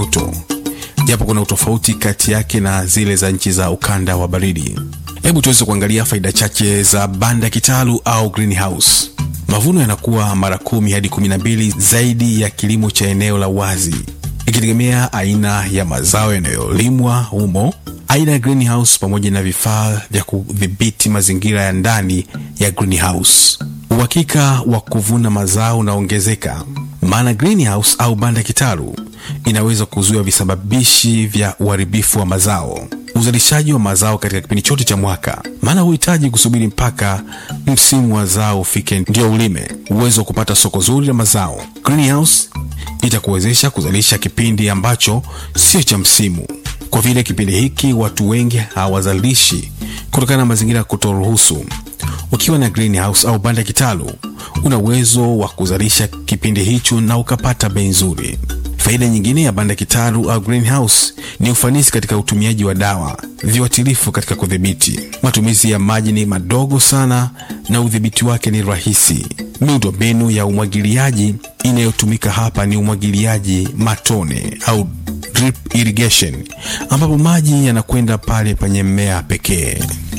joto, japo kuna utofauti kati yake na zile za nchi za ukanda wa baridi. Hebu tuweze kuangalia faida chache za banda kitalu au greenhouse. Mavuno yanakuwa mara 10 hadi 12 zaidi ya kilimo cha eneo la wazi, ikitegemea aina ya mazao yanayolimwa humo, aina ya greenhouse pamoja na vifaa vya kudhibiti mazingira ya ndani ya greenhouse. Uhakika wa kuvuna mazao unaongezeka, maana greenhouse au banda kitalu inaweza kuzuia visababishi vya uharibifu wa mazao. Uzalishaji wa mazao katika kipindi chote cha mwaka, maana huhitaji kusubiri mpaka msimu wa zao ufike ndio ulime. Uwezo wa kupata soko zuri la mazao. Greenhouse itakuwezesha kuzalisha kipindi ambacho sio cha msimu, kwa vile kipindi hiki watu wengi hawazalishi kutokana na mazingira kutoruhusu. Ukiwa na greenhouse au banda kitalu, una uwezo wa kuzalisha kipindi hicho na ukapata bei nzuri. Faida nyingine ya banda kitalu au greenhouse ni ufanisi katika utumiaji wa dawa, viuatilifu katika kudhibiti. Matumizi ya maji ni madogo sana na udhibiti wake ni rahisi. Miundombinu ya umwagiliaji inayotumika hapa ni umwagiliaji matone au drip irrigation, ambapo maji yanakwenda pale penye mmea pekee.